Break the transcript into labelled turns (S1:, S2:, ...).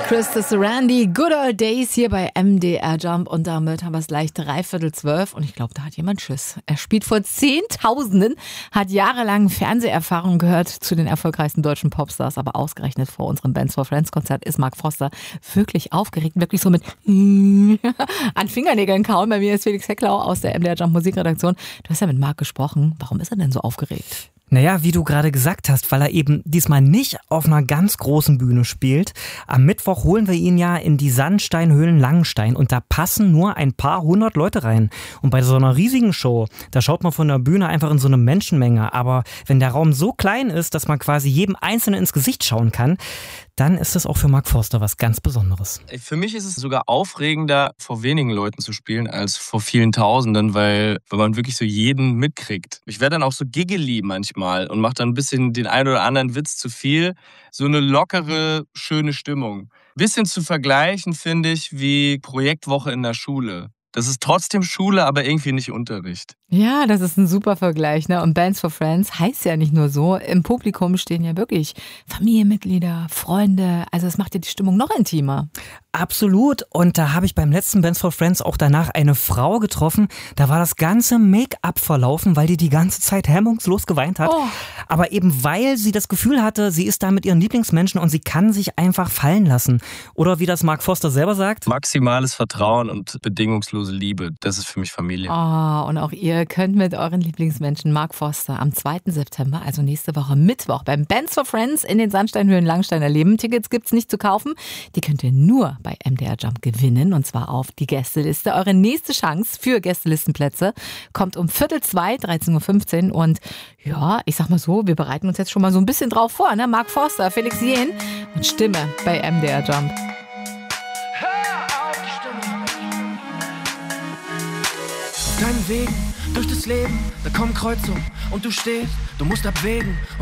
S1: Christus Randy, Good Old Days hier bei MDR Jump und damit haben wir es gleich 11:45 und ich glaube, da hat jemand Schiss. Er spielt vor Zehntausenden, hat jahrelang Fernseherfahrung gehört zu den erfolgreichsten deutschen Popstars, aber ausgerechnet vor unserem Bands for Friends Konzert ist Mark Forster wirklich aufgeregt, wirklich so mit an Fingernägeln kauen. Bei mir ist Felix Hecklau aus der MDR Jump Musikredaktion. Du hast ja mit Mark gesprochen. Warum ist er denn so aufgeregt?
S2: Naja, wie du gerade gesagt hast, weil er eben diesmal nicht auf einer ganz großen Bühne spielt. Am Mittwoch holen wir ihn ja in die Sandsteinhöhlen Langenstein und da passen nur ein paar hundert Leute rein. Und bei so einer riesigen Show, da schaut man von der Bühne einfach in so eine Menschenmenge. Aber wenn der Raum so klein ist, dass man quasi jedem Einzelnen ins Gesicht schauen kann, dann ist das auch für Mark Forster was ganz Besonderes.
S3: Für mich ist es sogar aufregender, vor wenigen Leuten zu spielen, als vor vielen Tausenden, weil man wirklich so jeden mitkriegt. Ich werde dann auch so giggly manchmal und mache dann ein bisschen den einen oder anderen Witz zu viel. So eine lockere, schöne Stimmung. Bisschen zu vergleichen, finde ich, wie Projektwoche in der Schule. Das ist trotzdem Schule, aber irgendwie nicht Unterricht.
S1: Ja, das ist ein super Vergleich, ne? Und Bands for Friends heißt ja nicht nur so. Im Publikum stehen ja wirklich Familienmitglieder, Freunde. Also es macht ja die Stimmung noch intimer.
S2: Absolut. Und da habe ich beim letzten Bands for Friends auch danach eine Frau getroffen. Da war das ganze Make-up verlaufen, weil die ganze Zeit hemmungslos geweint hat.
S1: Oh.
S2: Aber eben weil sie das Gefühl hatte, sie ist da mit ihren Lieblingsmenschen und sie kann sich einfach fallen lassen. Oder wie das Mark Forster selber sagt:
S3: Maximales Vertrauen und bedingungslose Liebe. Das ist für mich Familie.
S1: Oh, und auch ihr könnt mit euren Lieblingsmenschen Mark Forster am 2. September, also nächste Woche Mittwoch, beim Bands for Friends in den Sandsteinhöhlen Langstein erleben. Tickets gibt's nicht zu kaufen. Die könnt ihr nur bei MDR Jump gewinnen und zwar auf die Gästeliste. Eure nächste Chance für Gästelistenplätze kommt um 13:45, 13:15 Uhr und ja, ich sag mal so, wir bereiten uns jetzt schon mal so ein bisschen drauf vor, ne? Mark Forster, Felix Jähn und Stimme bei MDR Jump.
S4: Auf deinen Wegen durch das Leben, da kommen Kreuzungen und du stehst, du musst abwägen.